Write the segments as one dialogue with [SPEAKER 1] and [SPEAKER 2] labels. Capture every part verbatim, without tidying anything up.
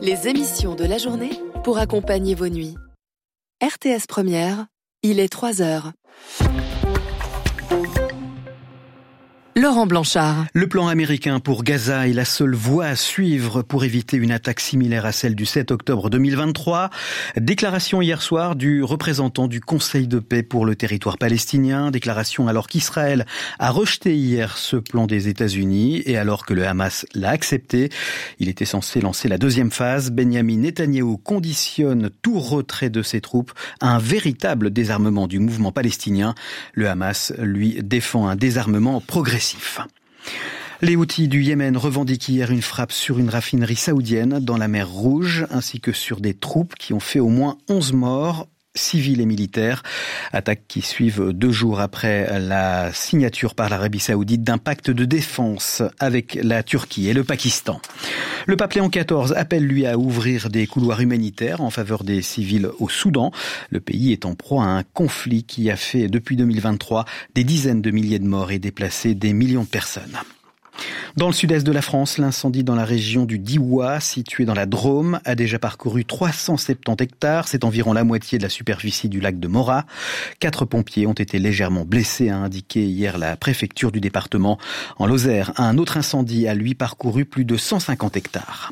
[SPEAKER 1] Les émissions de la journée pour accompagner vos nuits. R T S Première, il est trois heures. Laurent Blanchard.
[SPEAKER 2] Le plan américain pour Gaza est la seule voie à suivre pour éviter une attaque similaire à celle du sept octobre deux mille vingt-trois. Déclaration hier soir du représentant du Conseil de paix pour le territoire palestinien. Déclaration alors qu'Israël a rejeté hier ce plan des États-Unis et alors que le Hamas l'a accepté. Il était censé lancer la deuxième phase. Benyamin Netanyahou conditionne tout retrait de ses troupes à un véritable désarmement du mouvement palestinien. Le Hamas, lui, défend un désarmement progressif. Les Houthis du Yémen revendiquent hier une frappe sur une raffinerie saoudienne dans la mer Rouge, ainsi que sur des troupes qui ont fait au moins onze morts, civils et militaires. Attaques qui suivent deux jours après la signature par l'Arabie Saoudite d'un pacte de défense avec la Turquie et le Pakistan. Le pape Léon quatorze appelle lui à ouvrir des couloirs humanitaires en faveur des civils au Soudan. Le pays est en proie à un conflit qui a fait depuis deux mille vingt-trois des dizaines de milliers de morts et déplacé des millions de personnes. Dans le sud-est de la France, l'incendie dans la région du Diois, situé dans la Drôme, a déjà parcouru trois cent soixante-dix hectares. C'est environ la moitié de la superficie du lac de Morat. Quatre pompiers ont été légèrement blessés, a indiqué hier la préfecture du département. En Lozère, un autre incendie a lui parcouru plus de cent cinquante hectares.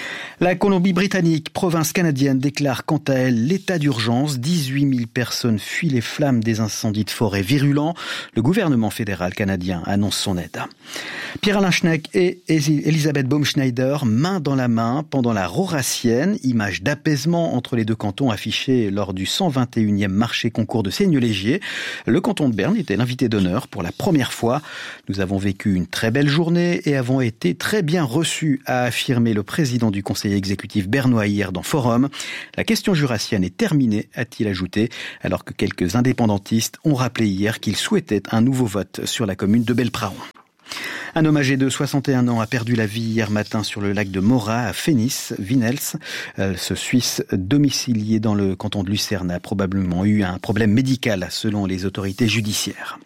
[SPEAKER 2] La Colombie-Britannique, province canadienne, déclare quant à elle l'état d'urgence. dix-huit mille personnes fuient les flammes des incendies de forêt virulents. Le gouvernement fédéral canadien annonce son aide. Pierre-Alain Schnegg et Elisabeth Baumschneider, main dans la main pendant la Roracienne, image d'apaisement entre les deux cantons affichée lors du cent vingt et unième marché concours de Seigneux-Légier. Le canton de Berne était l'invité d'honneur pour la première fois. Nous avons vécu une très belle journée et avons été très bien reçus, a affirmé le président du conseil exécutif bernois hier dans Forum. La question jurassienne est terminée, a-t-il ajouté, alors que quelques indépendantistes ont rappelé hier qu'ils souhaitaient un nouveau vote sur la commune de Belpraon. Un homme âgé de soixante et un ans a perdu la vie hier matin sur le lac de Morat à Fénis, Vinels. Ce Suisse domicilié dans le canton de Lucerne a probablement eu un problème médical selon les autorités judiciaires.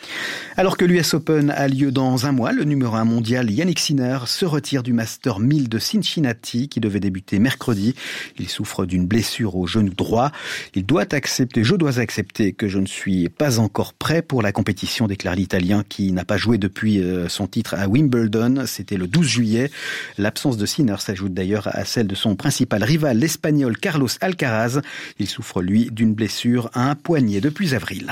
[SPEAKER 2] Alors que l'U S Open a lieu dans un mois, le numéro un mondial Yannick Sinner se retire du Master mille de Cincinnati qui devait débuter mercredi. Il souffre d'une blessure au genou droit. Il doit accepter, je dois accepter que je ne suis pas encore prêt pour la compétition, déclare l'Italien qui n'a pas joué depuis son titre à Wimbledon. C'était le douze juillet. L'absence de Sinner s'ajoute d'ailleurs à celle de son principal rival, l'Espagnol Carlos Alcaraz. Il souffre lui d'une blessure à un poignet depuis avril.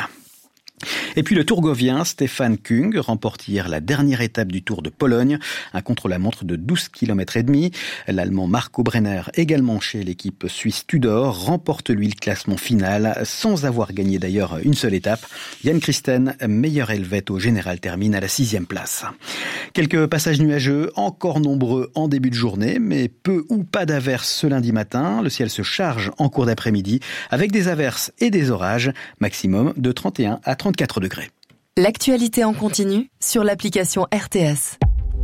[SPEAKER 2] Et puis le Tourgovien Stefan Kung remporte hier la dernière étape du Tour de Pologne, un contre-la-montre de douze kilomètres et demi. L'Allemand Marco Brenner, également chez l'équipe suisse Tudor, remporte lui le classement final, sans avoir gagné d'ailleurs une seule étape. Jan Christen, meilleur helvète au général, termine à la sixième place. Quelques passages nuageux, encore nombreux en début de journée, mais peu ou pas d'averses ce lundi matin. Le ciel se charge en cours d'après-midi, avec des averses et des orages, maximum de trente et un à trente-quatre degrés.
[SPEAKER 1] L'actualité en continu sur l'application R T S.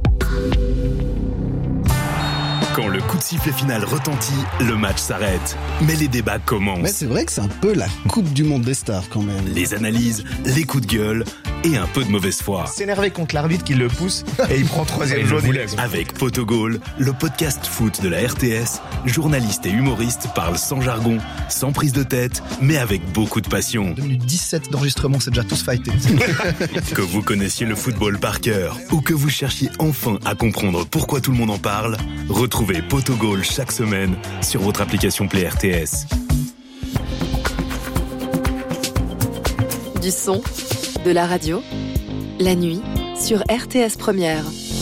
[SPEAKER 3] Quand le coup de sifflet final retentit, le match s'arrête. Mais les débats commencent.
[SPEAKER 4] Mais c'est vrai que c'est un peu la Coupe du Monde des stars quand même.
[SPEAKER 3] Les analyses, les coups de gueule et un peu de mauvaise foi.
[SPEAKER 5] S'énerver contre l'arbitre qui le pousse et il prend troisième jaune.
[SPEAKER 3] Avec Potogol, le podcast foot de la R T S, journalistes et humoristes parlent sans jargon, sans prise de tête, mais avec beaucoup de passion.
[SPEAKER 4] deux minutes dix-sept d'enregistrement, c'est déjà tous fightés.
[SPEAKER 3] Que vous connaissiez le football par cœur ou que vous cherchiez enfin à comprendre pourquoi tout le monde en parle, retrouvez Potogol chaque semaine sur votre application Play R T S.
[SPEAKER 1] Du son, de la radio, la nuit sur R T S Première.